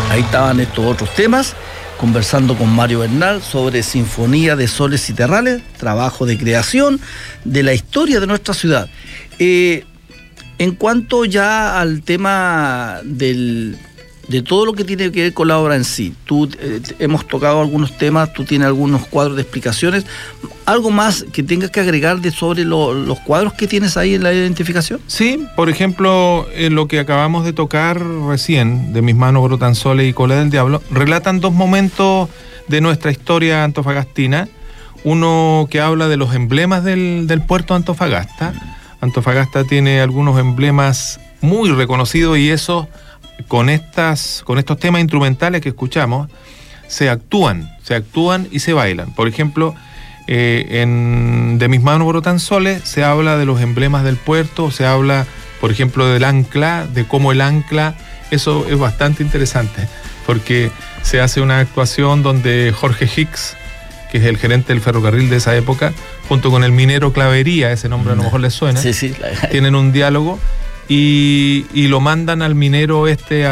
Ahí estaban estos otros temas, conversando con Mario Bernal sobre Sinfonía de Soles y Terrales, trabajo de creación de la historia de nuestra ciudad. En cuanto ya al tema de todo lo que tiene que ver con la obra en sí, hemos tocado algunos temas, tú tienes algunos cuadros de explicaciones, ¿algo más que tengas que agregar sobre los cuadros que tienes ahí en la identificación? Sí, por ejemplo, lo que acabamos de tocar recién, de Mis manos brotan soles y Cola del diablo, relatan dos momentos de nuestra historia antofagastina. Uno que habla de los emblemas del puerto de Antofagasta. Antofagasta tiene algunos emblemas muy reconocidos y eso, con estos temas instrumentales que escuchamos, se actúan y se bailan. Por ejemplo, de Mis manos brotan soles se habla de los emblemas del puerto, se habla, por ejemplo, del ancla, de cómo el ancla, eso es bastante interesante, porque se hace una actuación donde Jorge Hicks, que es el gerente del ferrocarril de esa época, junto con el minero Clavería, ese nombre a lo mejor les suena, sí. Tienen un diálogo y lo mandan al minero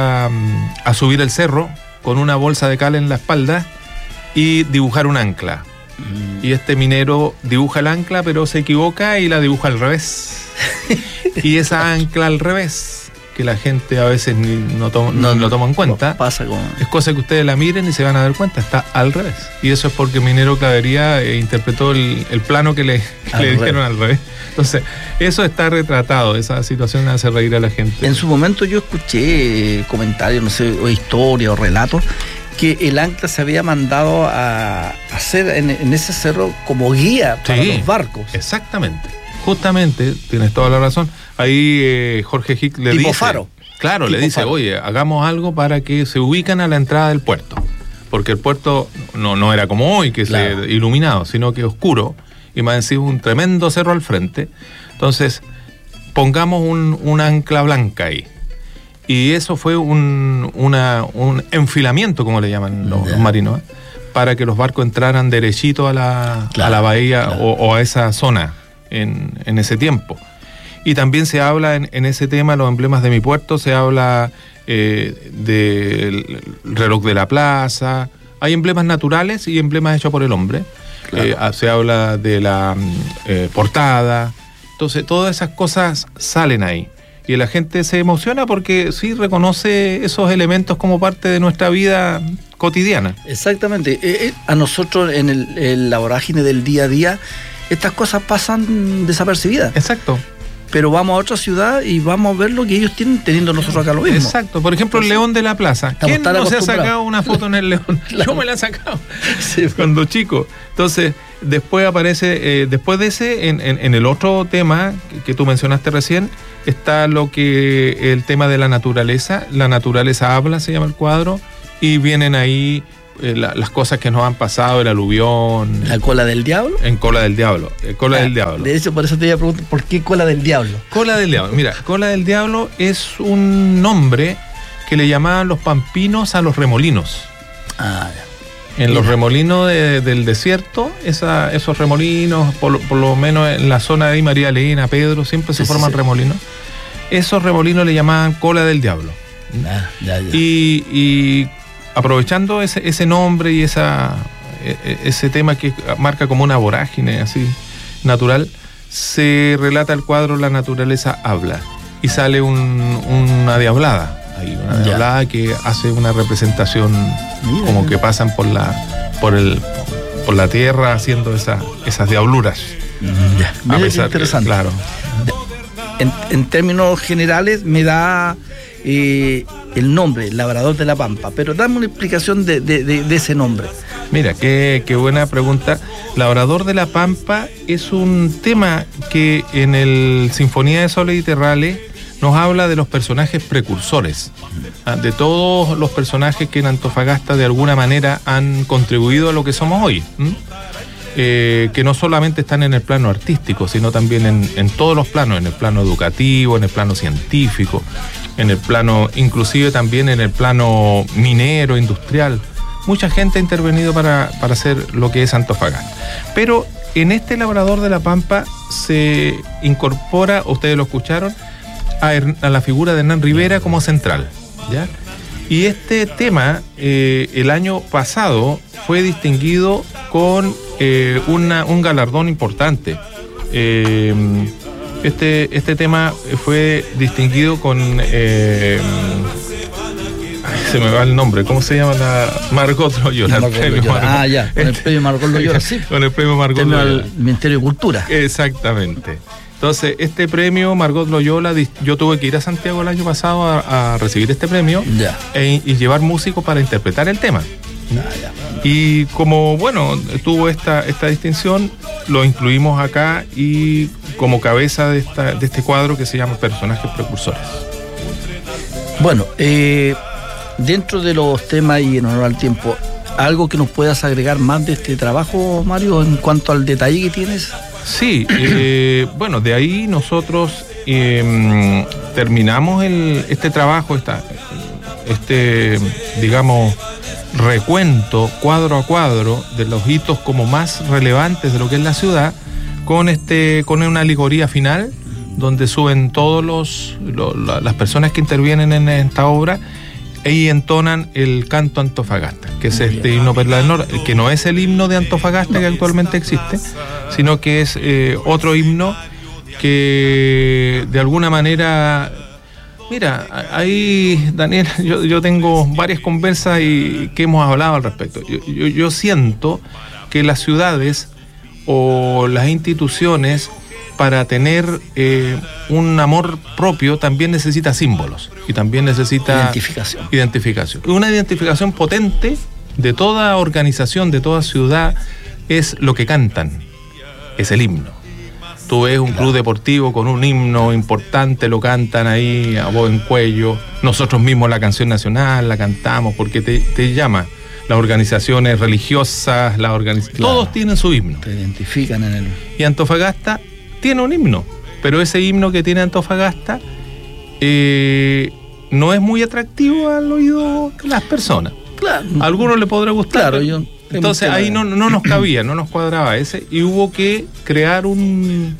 a subir el cerro con una bolsa de cal en la espalda y dibujar un ancla. Y este minero dibuja el ancla, pero se equivoca y la dibuja al revés. Y esa ancla al revés, que la gente a veces no lo toma en cuenta, es cosa que ustedes la miren y se van a dar cuenta, está al revés. Y eso es porque minero Clavería interpretó el plano que le dijeron al revés. Entonces, eso está retratado, esa situación hace reír a la gente. En su momento yo escuché comentarios, no sé, o historias o relatos, que el ancla se había mandado a hacer en ese cerro como guía para los barcos. Exactamente, justamente, tienes toda la razón. Ahí Jorge Hicks le dice... faro. Claro, le dice, oye, hagamos algo para que se ubican a la entrada del puerto. Porque el puerto no era como hoy, que claro, se iluminado, sino que oscuro, y más encima un tremendo cerro al frente. Entonces, pongamos un ancla blanca ahí. Y eso fue un enfilamiento, como le llaman los marinos, para que los barcos entraran derechito a la bahía, claro, o a esa zona en ese tiempo. Y también se habla en ese tema, los emblemas de mi puerto, se habla del reloj de la plaza. Hay emblemas naturales y emblemas hechos por el hombre. Claro. Se habla de la portada. Entonces, todas esas cosas salen ahí. Y la gente se emociona porque sí reconoce esos elementos como parte de nuestra vida cotidiana. Exactamente. A nosotros en la vorágine del día a día, estas cosas pasan desapercibidas. Exacto. Pero vamos a otra ciudad y vamos a ver lo que ellos tienen, teniendo nosotros acá lo mismo. Exacto. Por ejemplo, el León de la Plaza. ¿Quién no se ha sacado una foto en el León? Claro. Yo me la he sacado cuando chico. Entonces, después aparece, después de ese, en el otro tema que tú mencionaste recién, está el tema de la naturaleza. La naturaleza habla, se llama el cuadro, y vienen ahí las cosas que nos han pasado, el aluvión. ¿La cola del diablo? En Cola del Diablo. Cola del Diablo. De hecho, por eso te iba a preguntar, ¿por qué Cola del Diablo? Cola del Diablo. Mira, Cola del Diablo es un nombre que le llamaban los pampinos a los remolinos. En los remolinos del desierto, esos remolinos, por lo menos en la zona de ahí, María Elena, Pedro, siempre se forman remolinos. Esos remolinos le llamaban Cola del Diablo. Ya. Y aprovechando ese nombre y ese tema que marca como una vorágine así natural, se relata el cuadro La naturaleza habla y sale una diablada. Hay una diablada que hace una representación como que pasan por la tierra haciendo esas diabluras. Interesante. Claro. En términos generales me da el nombre, Labrador de la Pampa, pero dame una explicación de ese nombre. Mira, qué buena pregunta. Labrador de la Pampa es un tema que en el Sinfonía de Soles y Terrales nos habla de los personajes precursores, de todos los personajes que en Antofagasta de alguna manera han contribuido a lo que somos hoy, que no solamente están en el plano artístico, sino también en todos los planos, en el plano educativo, en el plano científico, en el plano, inclusive también en el plano minero, industrial. Mucha gente ha intervenido para hacer lo que es Antofagasta. Pero en este Labrador de la Pampa se incorpora, ustedes lo escucharon, a la figura de Hernán Rivera como central, ¿ya? Y este tema, el año pasado, fue distinguido con un galardón importante. Este tema fue distinguido con... se me va el nombre, ¿cómo se llama? Margot Loyola. Con el premio Margot Loyola, sí. Con el premio Margot Loyola. Al Ministerio de Cultura. Exactamente. Entonces, este premio Margot Loyola, yo tuve que ir a Santiago el año pasado a recibir este premio y llevar músicos para interpretar el tema. Y como, bueno, tuvo esta distinción, lo incluimos acá y como cabeza de este cuadro que se llama Personajes Precursores. Bueno, dentro de los temas y en honor al tiempo, ¿algo que nos puedas agregar más de este trabajo, Mario, en cuanto al detalle que tienes? Sí, bueno, de ahí nosotros terminamos este trabajo, digamos, recuento cuadro a cuadro de los hitos como más relevantes de lo que es la ciudad, con una alegoría final donde suben todos las personas que intervienen en esta obra y entonan el canto Antofagasta, que es este himno Perla del Norte, que no es el himno de Antofagasta que actualmente existe, sino que es otro himno que de alguna manera... Mira, ahí, Daniel, yo tengo varias conversas que hemos hablado al respecto. Yo siento que las ciudades o las instituciones, para tener un amor propio, también necesita símbolos y también necesita identificación. Una identificación potente de toda organización, de toda ciudad, es lo que cantan, es el himno. Tú ves un club deportivo con un himno importante, lo cantan ahí a voz en cuello. Nosotros mismos la canción nacional la cantamos porque te llama. Las organizaciones religiosas, todos tienen su himno. Te identifican en el... Y Antofagasta tiene un himno, pero ese himno que tiene Antofagasta no es muy atractivo al oído de las personas. Claro. A algunos le podrá gustar. Claro, entonces ahí no nos cabía, no nos cuadraba ese, y hubo que crear un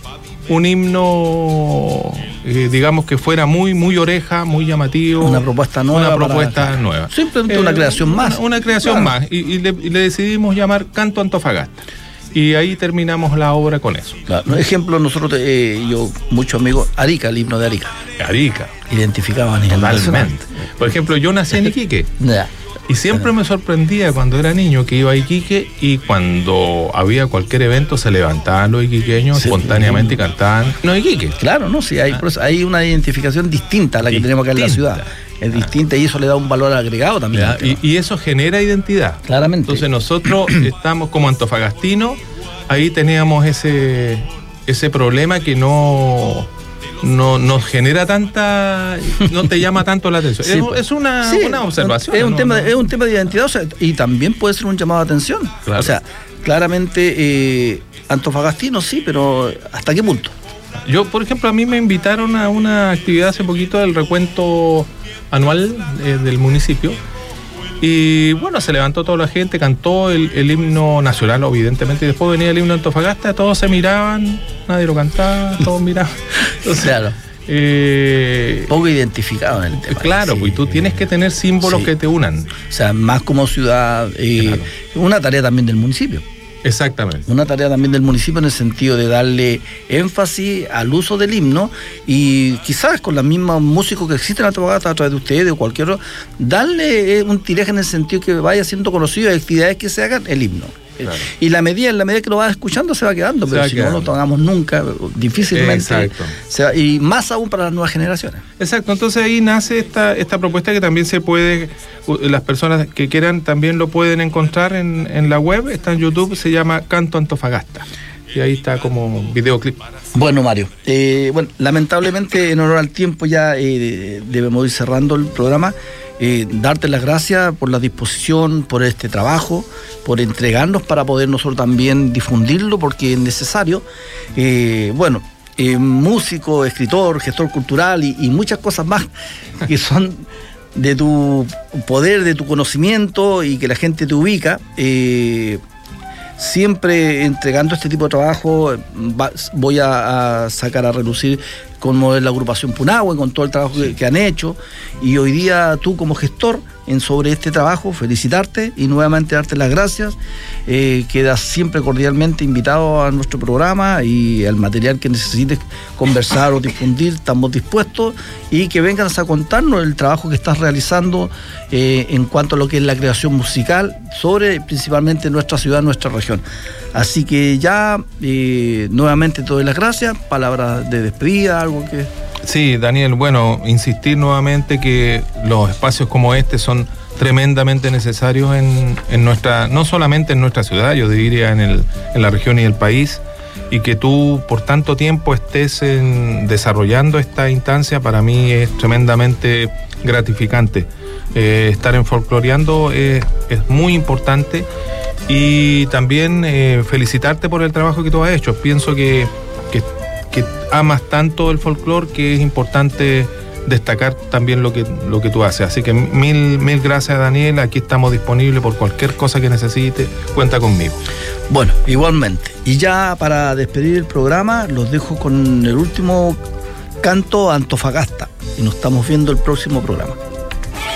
himno, digamos, que fuera muy, muy oreja, muy llamativo. Una propuesta nueva. Nueva. Simplemente una creación más. Una creación más. Y le decidimos llamar Canto Antofagasta. Y ahí terminamos la obra con eso. Claro. Ejemplo, nosotros, yo, muchos amigos, Arica, el himno de Arica. Identificaban en totalmente. Por ejemplo, yo nací en Iquique. Y siempre me sorprendía cuando era niño que iba a Iquique y cuando había cualquier evento se levantaban los iquiqueños espontáneamente y cantaban no Iquique. Claro, no, sí, hay una identificación distinta a la que tenemos acá en la ciudad. Es distinta y eso le da un valor agregado también. Y eso genera identidad. Claramente. Entonces nosotros estamos como antofagastinos, ahí teníamos ese problema que no nos genera no te llama tanto la atención. Sí, es una observación. Es un tema de identidad, o sea, y también puede ser un llamado de atención. Claro. O sea, claramente antofagastino sí, pero ¿hasta qué punto? Yo, por ejemplo, a mí me invitaron a una actividad hace poquito del recuento anual del municipio. Y bueno, se levantó toda la gente, cantó el himno nacional, evidentemente, y después venía el himno de Antofagasta, todos se miraban, nadie lo cantaba, todos miraban. Entonces, claro. Poco identificado en el tema. Claro, pues tú tienes que tener símbolos que te unan. O sea, más como ciudad, una tarea también del municipio. Exactamente. Una tarea también del municipio en el sentido de darle énfasis al uso del himno y quizás con los mismos músicos que existen en Antofagasta a través de ustedes o cualquier otro, darle un tiraje en el sentido que vaya siendo conocido, hay actividades que se hagan, el himno. Claro. Y en la medida que lo vas escuchando se va quedando, pero si no lo tocamos nunca, difícilmente se va, y más aún para las nuevas generaciones. Exacto, entonces ahí nace esta propuesta que también se puede, las personas que quieran también lo pueden encontrar en la web, está en YouTube, se llama Canto Antofagasta. Y ahí está como videoclip. Bueno, Mario, lamentablemente en honor al tiempo ya debemos ir cerrando el programa. Darte las gracias por la disposición, por este trabajo, por entregarnos para poder nosotros también difundirlo, porque es necesario. Músico, escritor, gestor cultural y muchas cosas más que son de tu poder, de tu conocimiento y que la gente te ubica. Siempre entregando este tipo de trabajo voy a sacar a relucir como es la agrupación Punahou, con todo el trabajo que han hecho, y hoy día tú como gestor sobre este trabajo, felicitarte y nuevamente darte las gracias. Quedas siempre cordialmente invitado a nuestro programa y al material que necesites conversar o difundir, estamos dispuestos, y que vengas a contarnos el trabajo que estás realizando en cuanto a lo que es la creación musical sobre principalmente nuestra ciudad, nuestra región. Así que ya nuevamente te doy las gracias, palabras de despedida, algo que... Sí, Daniel, bueno, insistir nuevamente que los espacios como este son tremendamente necesarios en nuestra, no solamente en nuestra ciudad, yo diría en la región y el país, y que tú por tanto tiempo estés desarrollando esta instancia, para mí es tremendamente gratificante. Estar en Folcloreando es muy importante, y también felicitarte por el trabajo que tú has hecho. Pienso que amas tanto el folclore que es importante destacar también lo que tú haces. Así que mil gracias, Daniel. Aquí estamos disponibles por cualquier cosa que necesite. Cuenta conmigo. Bueno, igualmente. Y ya para despedir el programa, los dejo con el último canto a Antofagasta. Y nos estamos viendo el próximo programa.